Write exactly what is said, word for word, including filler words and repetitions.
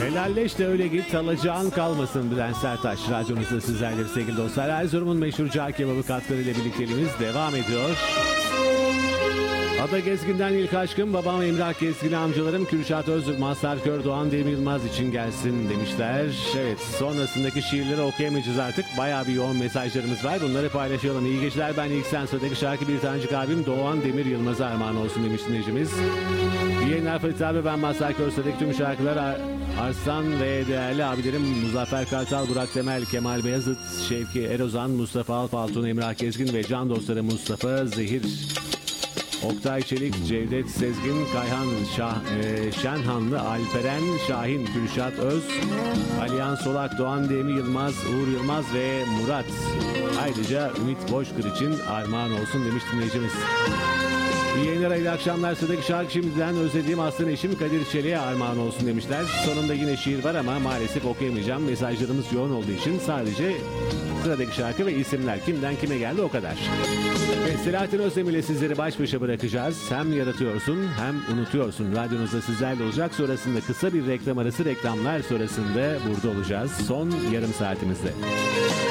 Helalleş de öyle git, alacağın kalmasın. Bülent Serttaş radyonuzda sizlerle sevgili dostlar. Erzurum'un meşhur cağ kebabı katkılarıyla birlikteliğimiz devam ediyor. Ada Gezgin'den ilk aşkım, babam Emrah Gezgin, amcalarım Kürşat Öztürk, Mazhar Kör, Doğan Demir Yılmaz için gelsin demişler. Evet, sonrasındaki şiirleri okuyamayacağız artık. Bayağı bir yoğun mesajlarımız var. Bunları paylaşalım. İyi geceler, ben ilk sen sıradaki şarkı bir tanecik abim Doğan Demir Yılmaz'a armağan olsun demiş dinleyicimiz. İyi yayınlar Ferit abi, ben Mazhar Kör, sıradaki tüm şarkılar Ar Arslan ve değerli abilerim Muzaffer Kartal, Burak Temel, Kemal Beyazıt, Şevki Erozan, Mustafa Alpaltun, Emrah Gezgin ve can dostları Mustafa Zehir, Oktay Çelik, Cevdet Sezgin, Kayhan Şah, e, Şenhanlı, Alperen Şahin, Kürşat Öz, Aliyan Solak, Doğan Demir Yılmaz, Uğur Yılmaz ve Murat. Ayrıca Ümit Boşkır için armağan olsun demiş dinleyicimiz. İyi yayınlar, iyi akşamlar. Sıradaki şarkı şimdiden özlediğim aslan eşim Kadir Çelik'e armağan olsun demişler. Sonunda yine şiir var ama maalesef okuyamayacağım. Mesajlarımız yoğun olduğu için sadece sıradaki şarkı ve isimler kimden kime geldi o kadar. Ve Selahattin Özdemir ile sizleri baş başa bırakacağız. Hem yaratıyorsun hem unutuyorsun. Radyonuzda sizlerle olacak. Sonrasında kısa bir reklam arası, reklamlar sonrasında burada olacağız. Son yarım saatimizde.